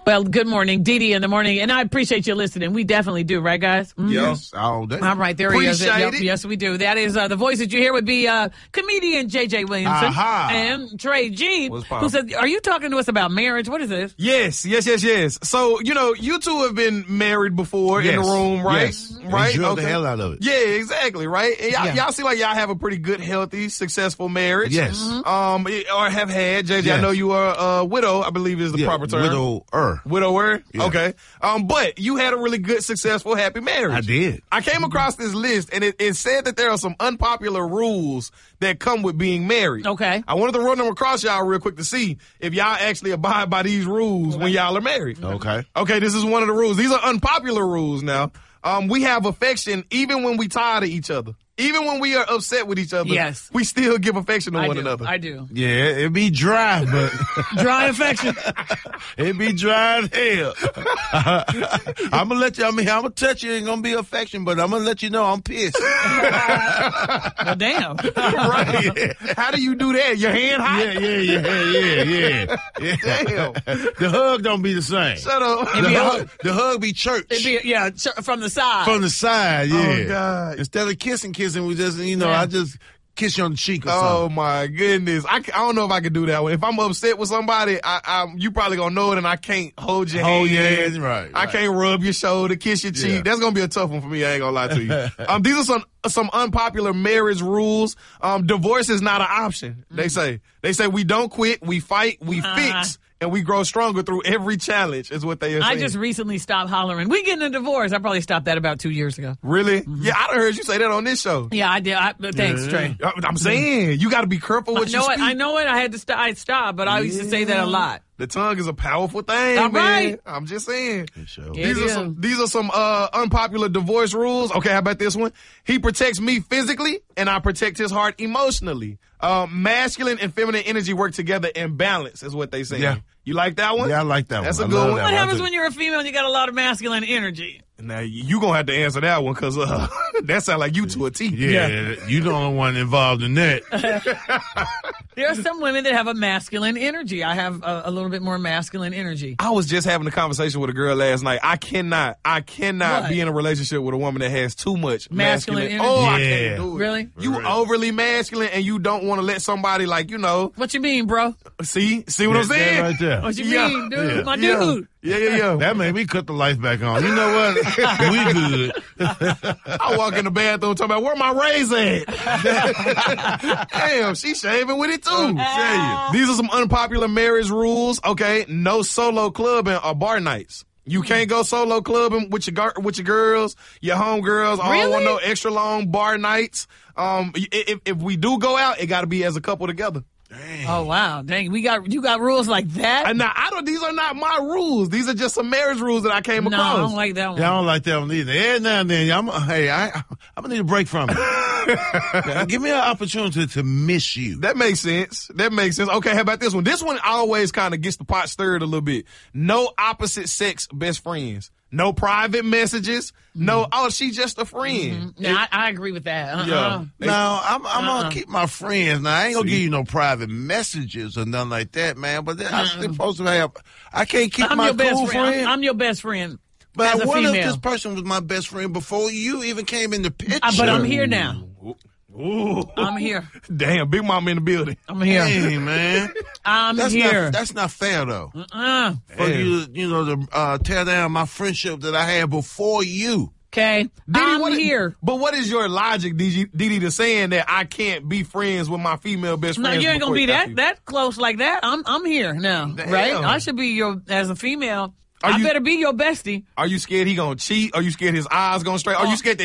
Well, good morning, Dee Dee in the morning, and I appreciate you listening. We definitely do, right, guys? Mm-hmm. Yes, all day. All right, there he is. Appreciate it. Yes, we do. That is the voice that you hear would be comedian J.J. Williamson and Trey G, who said, "Are you talking to us about marriage? What is this?" Yes. So, you two have been married before in the room, right? Yes. Right? Enjoy the hell out of it. Yeah, exactly, right? And y'all seem like y'all have a pretty good, healthy, successful marriage. Yes. Or have had. JJ, Yes. I know you are a widow, I believe is the proper term. Widower? Yeah. Okay. But you had a really good, successful, happy marriage. I did. I came across this list, and it said that there are some unpopular rules that come with being married. Okay. I wanted to run them across y'all real quick to see if y'all actually abide by these rules when y'all are married. Okay. Okay, this is one of the rules. These are unpopular rules now. We have affection even when we tired of each other. Even when we are upset with each other, yes, we still give affection to one another. I do. Yeah, it be dry, but dry affection. It be dry as hell. I'm gonna let you. I'm gonna touch you. Ain't gonna be affection, but I'm gonna let you know I'm pissed. Well, damn. Right? How do you do that? Your hand hot? Yeah. Damn. The hug don't be the same. Shut up. The hug be church. It'd be from the side. From the side, yeah. Oh God. Instead of kissing, we just, I just kiss you on the cheek or something. Oh my goodness. I don't know if I could do that one. If I'm upset with somebody, you probably gonna know it, and I can't hold your hand. Yeah, right. I can't rub your shoulder, kiss your cheek. That's gonna be a tough one for me. I ain't gonna lie to you. These are some unpopular marriage rules. Divorce is not an option. They say we don't quit, we fight, we fix. And we grow stronger through every challenge, is what they are saying. I just recently stopped hollering, "We getting a divorce." I probably stopped that about 2 years ago. Really? Mm-hmm. Yeah, I done heard you say that on this show. Yeah, I did. Thanks, Trey. I'm saying, you got to be careful what you speak. I know it. I had to stop. I stopped, but I used to say that a lot. The tongue is a powerful thing, all man. right. I'm just saying. Sure. These are some unpopular divorce rules. Okay, how about this one? He protects me physically, and I protect his heart emotionally. Masculine and feminine energy work together in balance, is what they say. Yeah. You like that one? Yeah, I like that one. That's a good one. What happens when you're a female and you got a lot of masculine energy? Now, you going to have to answer that one, because that sounds like you to a T. Yeah, you the only one involved in that. There are some women that have a masculine energy. I have a little bit more masculine energy. I was just having a conversation with a girl last night. I cannot be in a relationship with a woman that has too much masculine energy. Oh, yeah. I can't do it. Really? You overly masculine, and you don't want to let somebody What you mean, bro? See what I'm saying? Right there. What you mean, dude? My dude. Yeah. That made me cut the lights back on. You know what? We good. I walk in the bathroom talking about, where my razor at? Damn, she shaving with it too. These are some unpopular marriage rules. Okay, no solo clubbing or bar nights. You can't go solo clubbing with your girls, your homegirls. I don't want no extra long bar nights. If we do go out, it got to be as a couple together. Dang. Oh wow, dang! You got rules like that. Now these are not my rules. These are just some marriage rules that I came across. No, I don't like that one. Yeah, I don't like that one either. Every now and then, I'm gonna need a break from it. Give me an opportunity to miss you. That makes sense. Okay, how about this one? This one always kind of gets the pot stirred a little bit. No opposite sex best friends. No private messages. No, she's just a friend. Mm-hmm. Now, I agree with that. Yeah. Now, I'm going to keep my friends. Now, I ain't going to give you no private messages or nothing like that, man. But I'm still supposed to have, I can't keep my cool friend. I'm your best friend. But what female. if this person was my best friend before you even came in the picture? But I'm here now. Ooh. I'm here. Damn, Big Mama in the building. I'm here. Hey, man. I'm here. That's not fair, though. For you to tear down my friendship that I had before you. Okay, I'm here. But what is your logic, Didi, to saying that I can't be friends with my female best friend? No, you ain't gonna be that close like that. I'm here now, right? I should be as a female. I better be your bestie. Are you scared he gonna cheat? Are you scared his eyes gonna stray? Are you scared that